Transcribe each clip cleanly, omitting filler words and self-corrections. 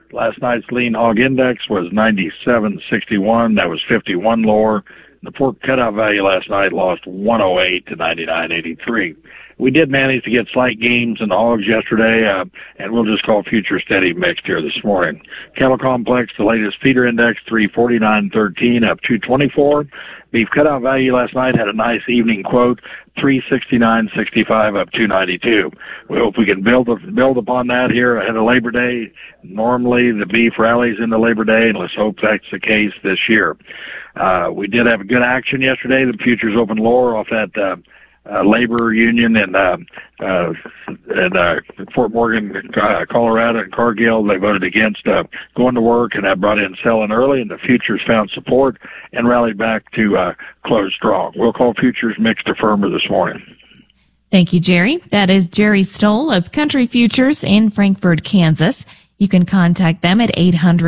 Last night's lean hog index was 97.61. That was 51 lower. The pork cutout value last night lost 108 to 99.83. We did manage to get slight gains in the hogs yesterday, and we'll just call futures steady mixed here this morning. Cattle complex, the latest feeder index, 349.13, up 224. Beef cutout value last night had a nice evening quote, 369.65, up 292. We hope we can build upon that here ahead of Labor Day. Normally the beef rallies into Labor Day, and let's hope that's the case this year. We did have a good action yesterday. The futures opened lower off that labor union in Fort Morgan, Colorado, and Cargill. They voted against going to work, and that brought in selling early, and the futures found support and rallied back to close strong. We'll call futures mixed to firmer this morning. Thank you, Jerry. That is Jerry Stoll of Country Futures in Frankfort, Kansas. You can contact them at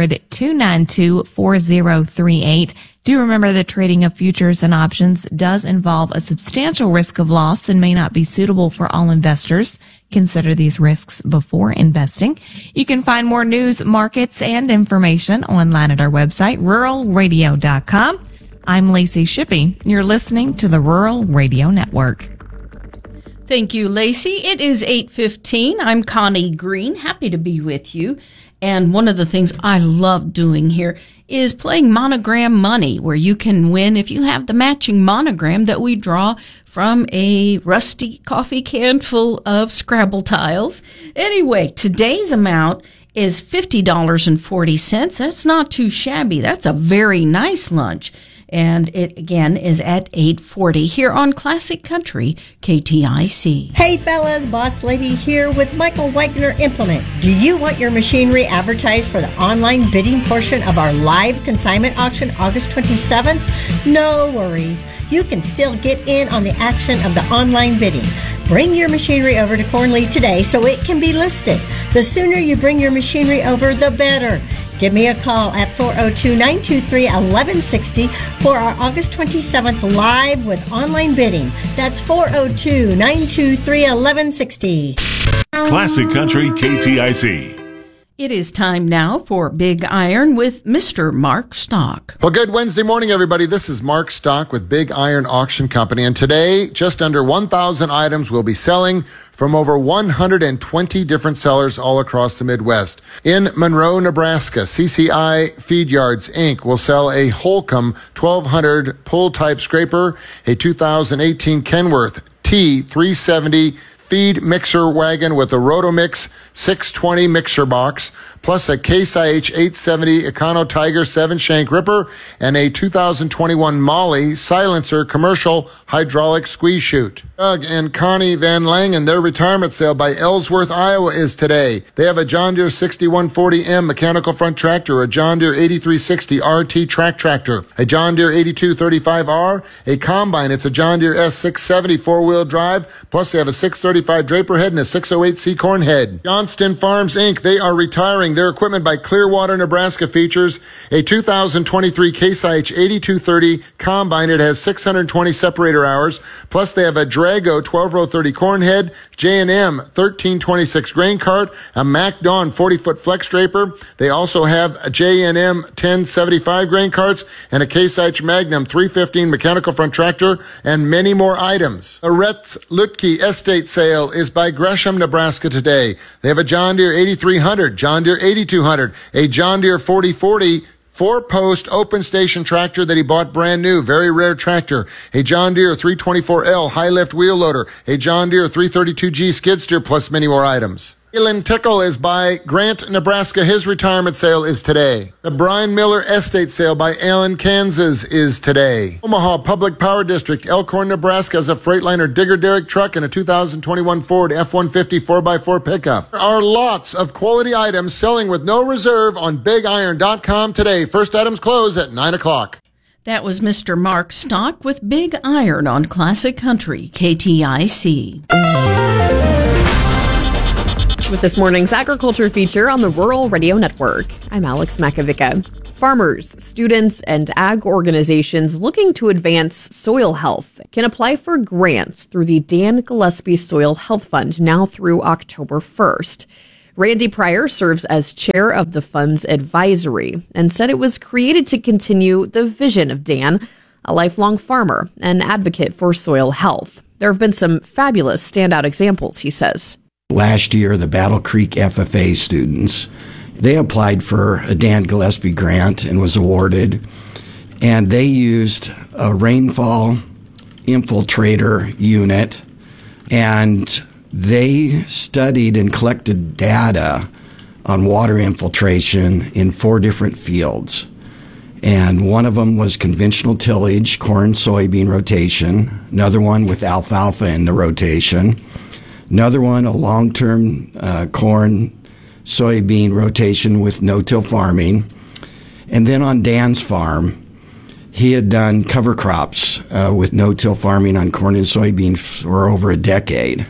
800-292-4038. Do remember that trading of futures and options does involve a substantial risk of loss and may not be suitable for all investors. Consider these risks before investing. You can find more news, markets, and information online at our website, ruralradio.com. I'm Lacey Shippey. You're listening to the Rural Radio Network. Thank you, Lacey. It is 8:15. I'm Connie Green. Happy to be with you. And one of the things I love doing here is playing Monogram Money, where you can win if you have the matching monogram that we draw from a rusty coffee can full of Scrabble tiles. Anyway, today's amount is $50.40. That's not too shabby. That's a very nice lunch. And it, again, is at 8:40 here on Classic Country KTIC. Hey, fellas, Boss Lady here with Michael Wagner Implement. Do you want your machinery advertised for the online bidding portion of our live consignment auction August 27th? No worries. You can still get in on the action of the online bidding. Bring your machinery over to Cornley today so it can be listed. The sooner you bring your machinery over, the better. Give me a call at 402-923-1160 for our August 27th live with online bidding. That's 402-923-1160. Classic Country KTIC. It is time now for Big Iron with Mr. Mark Stock. Well, good Wednesday morning, everybody. This is Mark Stock with Big Iron Auction Company. And today, just under 1,000 items will be selling from over 120 different sellers all across the Midwest. In Monroe, Nebraska, CCI Feed Yards, Inc. will sell a Holcomb 1200 pull-type scraper, a 2018 Kenworth T370 feed mixer wagon with a Rotomix 620 mixer box, plus a Case IH 870 Econo Tiger 7-shank ripper, and a 2021 Molly silencer commercial hydraulic squeeze chute. Doug and Connie Van Langen, their retirement sale by Ellsworth, Iowa is today. They have a John Deere 6140M mechanical front tractor, a John Deere 8360 RT track tractor, a John Deere 8235R, a combine. It's a John Deere S670 four-wheel drive, plus they have a 635 Draper head and a 608C corn head. Johnston Farms, Inc., they are retiring their equipment by Clearwater, Nebraska features a 2023 Case IH 8230 combine. It has 620 separator hours, plus they have a Drago 12-row 30 corn head, J&M 1326 grain cart, a Mac Dawn 40-foot flex draper. They also have a J&M 1075 grain carts and a Case IH Magnum 315 mechanical front tractor, and many more items. The Retz Lutke Estate sale is by Gresham, Nebraska today. They have a John Deere 8300, John Deere 8200, a John Deere 4040 four-post open station tractor that he bought brand new, very rare tractor, a John Deere 324L high-lift wheel loader, a John Deere 332G skid steer, plus many more items. Elin Tickle is by Grant, Nebraska. His retirement sale is today. The Brian Miller Estate sale by Allen, Kansas is today. Omaha Public Power District, Elkhorn, Nebraska has a Freightliner digger derrick truck and a 2021 Ford F-150 4x4 pickup. There are lots of quality items selling with no reserve on BigIron.com today. First items close at 9 o'clock. That was Mr. Mark Stock with Big Iron on Classic Country KTIC. With this morning's agriculture feature on the Rural Radio Network. I'm Alex Makovica. Farmers, students, and ag organizations looking to advance soil health can apply for grants through the Dan Gillespie Soil Health Fund now through October 1st. Randy Pryor serves as chair of the fund's advisory and said it was created to continue the vision of Dan, a lifelong farmer and advocate for soil health. There have been some fabulous standout examples, he says. Last year, the Battle Creek FFA students, they applied for a Dan Gillespie grant and was awarded, and they used a rainfall infiltrator unit, and they studied and collected data on water infiltration in 4 different fields. And one of them was conventional tillage, corn, soybean rotation. Another one with alfalfa in the rotation. Another one, a long-term corn, soybean rotation with no-till farming. And then on Dan's farm, he had done cover crops with no-till farming on corn and soybeans for over a decade.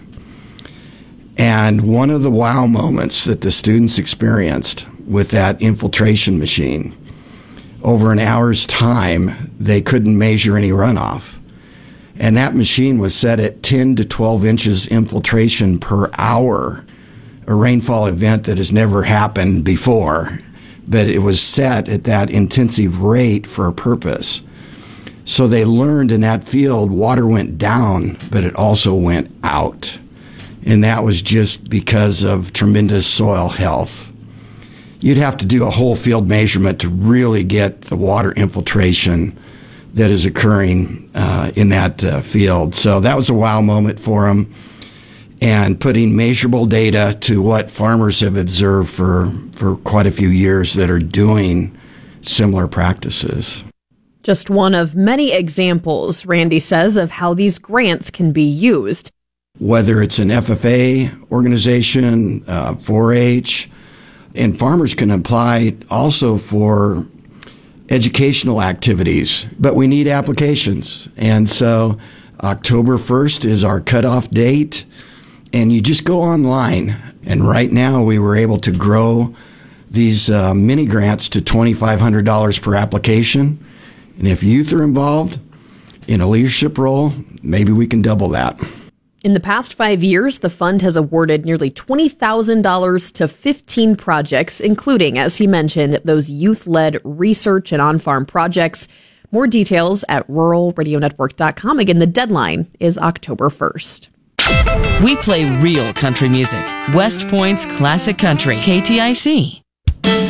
And one of the wow moments that the students experienced with that infiltration machine, over an hour's time, they couldn't measure any runoff. And that machine was set at 10 to 12 inches infiltration per hour, a rainfall event that has never happened before, but it was set at that intensive rate for a purpose. So they learned in that field, water went down, but it also went out. And that was just because of tremendous soil health. You'd have to do a whole field measurement to really get the water infiltration that is occurring in that field. So that was a wow moment for them, and putting measurable data to what farmers have observed for quite a few years that are doing similar practices. Just one of many examples, Randy says, of how these grants can be used. Whether it's an FFA organization, 4-H, and farmers can apply also for educational activities, but we need applications. And so October 1st is our cutoff date, and you just go online. And right now we were able to grow these mini grants to $2,500 per application. And if youth are involved in a leadership role, maybe we can double that. In the past 5 years, the fund has awarded nearly $20,000 to 15 projects, including, as he mentioned, those youth-led research and on-farm projects. More details at ruralradionetwork.com. Again, the deadline is October 1st. We play real country music. West Point's Classic Country, KTIC.